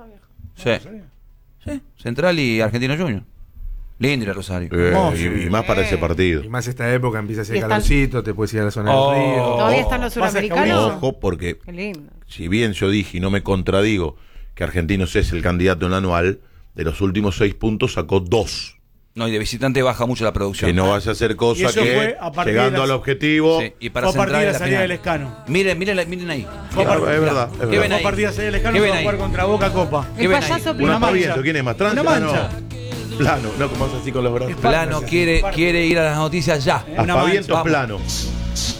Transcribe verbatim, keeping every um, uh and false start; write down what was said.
Sí. Sí, Central y Argentino Junior. Lindo ir a Rosario. Eh, y, y más para ese partido. Y más esta época empieza a hacer Y están- calorcito, te puedes ir a la zona Oh. del río. ¿Todavía están los Pasa que suramericanos? Ojo, porque Qué lindo. si bien yo dije y no me contradigo que Argentinos es el candidato en la anual, de los últimos seis puntos sacó dos. No, y de visitante baja mucho la producción. Que no vaya a hacer Y cosa eso que fue a partir llegando de las- al objetivo. Sí, y para Fue a partir Central de es la la salida final. del Escano. Miren, miren, miren ahí. Fue a Es partir- verdad, es ¿Qué ven verdad. Fue a ahí? partir de la salida del Escano ¿Qué y ven fue a ahí? jugar contra Boca Copa. ¿Qué El ven ahí? payaso Un Una aspaviento, mancha. ¿quién es más? ¿Trans? Una Plano. mancha. Plano, no, como hace así con los brazos. Plano quiere, quiere ir a las noticias ya. Una Aspavientos mancha. plano.